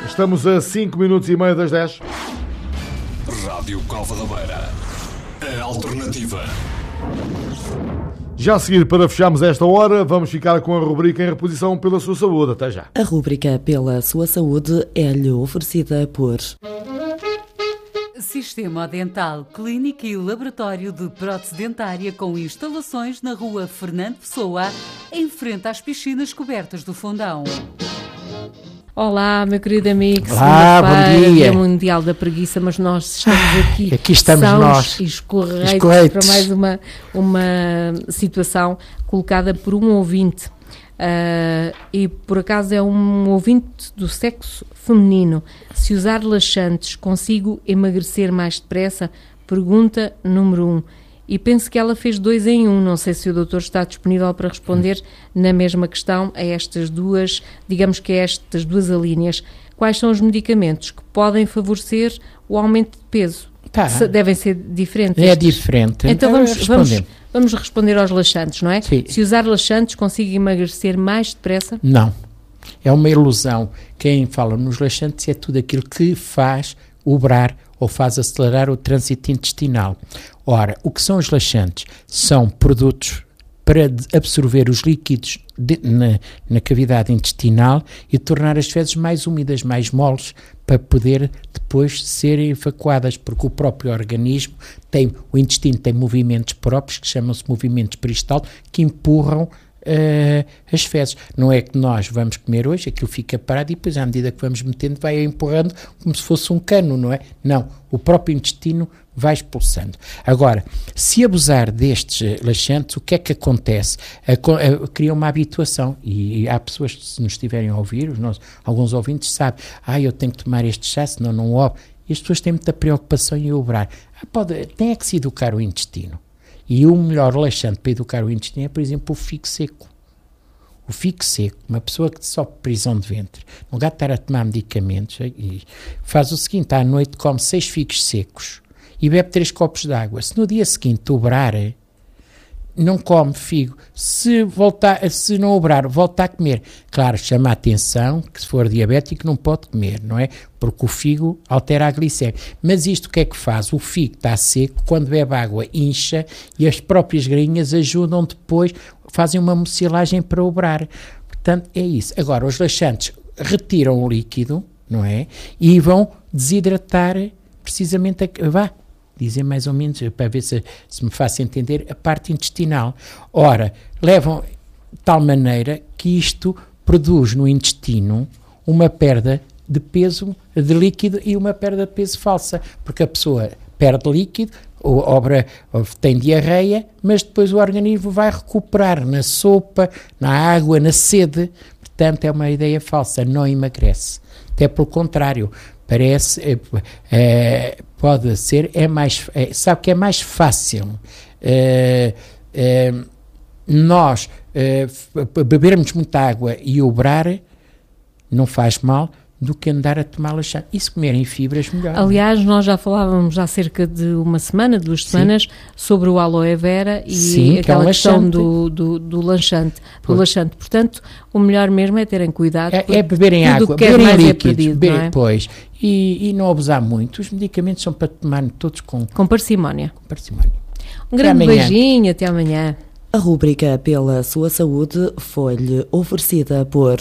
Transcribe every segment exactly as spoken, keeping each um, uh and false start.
Estamos a cinco minutos e meio das dez. Rádio Cova da Beira, a alternativa. Já a seguir, para fecharmos esta hora, vamos ficar com a rubrica em reposição pela sua saúde. Até já. A rubrica pela sua saúde é-lhe oferecida por Sistema Dental, clínica e laboratório de prótese dentária com instalações na rua Fernando Pessoa, em frente às piscinas cobertas do Fundão. Olá, meu querido amigo. Olá, bom dia. Dia Mundial da Preguiça, mas nós estamos aqui. Aqui estamos nós. E escorreitos, escorreitos para mais uma, uma situação colocada por um ouvinte. Uh, e por acaso é um ouvinte do sexo feminino. Se usar laxantes, consigo emagrecer mais depressa? Pergunta número um. E penso que ela fez dois em um. Não sei se o doutor está disponível para responder na mesma questão a estas duas, digamos que a estas duas alíneas. Quais são os medicamentos que podem favorecer o aumento de peso? Tá. Devem ser diferentes. É estes. diferente. Então vamos, vamos, vamos responder aos laxantes, não é? Sim. Se usar laxantes, consigo emagrecer mais depressa? Não. É uma ilusão. Quem fala nos laxantes é tudo aquilo que faz obrar ou faz acelerar o trânsito intestinal. Ora, o que são os laxantes? São produtos para absorver os líquidos de, na, na cavidade intestinal e tornar as fezes mais úmidas, mais moles, para poder depois serem evacuadas, porque o próprio organismo tem, o intestino tem movimentos próprios, que chamam-se movimentos peristaltos, que empurram Uh, as fezes. Não é que nós vamos comer hoje, aquilo fica parado e depois à medida que vamos metendo vai empurrando como se fosse um cano, não é? Não, o próprio intestino vai expulsando. Agora, se abusar destes laxantes, o que é que acontece? A, a, cria uma habituação e, e há pessoas que se nos estiverem a ouvir, os nossos, alguns ouvintes sabem, ah, eu tenho que tomar este chá, senão não obro. E as pessoas têm muita preocupação em obrar. Ah, pode, tem é que se educar o intestino. E o melhor laxante para educar o intestino é, por exemplo, o figo seco. O figo seco, uma pessoa que sofre prisão de ventre, não vai estar a tomar medicamentos, e faz o seguinte, à noite come seis figos secos e bebe três copos de água. Se no dia seguinte obrar, não come figo. Se, voltar, se não obrar, volta a comer. Claro, chama a atenção que se for diabético não pode comer, não é? Porque o figo altera a glicemia. Mas isto o que é que faz? O figo está seco, quando bebe água incha e as próprias grainhas ajudam depois, fazem uma mucilagem para obrar. Portanto, é isso. Agora, os laxantes retiram o líquido, não é? E vão desidratar precisamente a... Vá. Dizer mais ou menos, para ver se, se me faço entender, a parte intestinal. Ora, levam de tal maneira que isto produz no intestino uma perda de peso, de líquido e uma perda de peso falsa, porque a pessoa perde líquido, ou, obra, ou tem diarreia, mas depois o organismo vai recuperar na sopa, na água, na sede. Portanto, é uma ideia falsa, não emagrece. Até pelo contrário, parece, é, é, pode ser, é mais, é, sabe que é mais fácil é, é, nós é, bebermos muita água e obrar, não faz mal, do que andar a tomar laxante. E se comerem fibras, melhor. Aliás, nós já falávamos há cerca de uma semana, duas semanas, sim, sobre o aloe vera e sim, aquela que é um questão do, do, do lanchante. Do laxante. Portanto, o melhor mesmo é terem cuidado. É, é beberem água, beberem líquidos, é perdido, beber, não é? Pois, e, e não abusar muito. Os medicamentos são para tomar todos com... Com parcimónia. Com parcimónia. Um grande beijinho, até amanhã. A rubrica pela sua saúde foi-lhe oferecida por...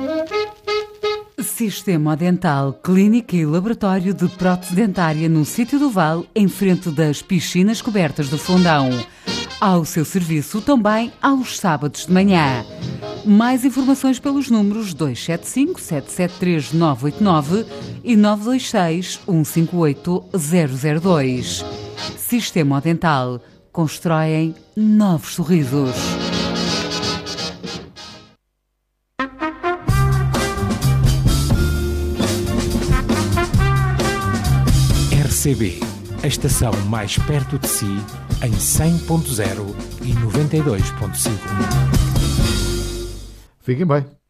Sistema Dental, clínica e laboratório de prótese dentária no Sítio do Vale, em frente das piscinas cobertas do Fundão. Ao seu serviço também aos sábados de manhã. Mais informações pelos números dois sete cinco, sete sete três, nove oito nove e nove dois seis, um cinco oito, zero zero dois. Sistema Dental. Constroem novos sorrisos. R C B, a estação mais perto de si, em cem ponto zero e noventa e dois ponto cinco. Fiquem bem.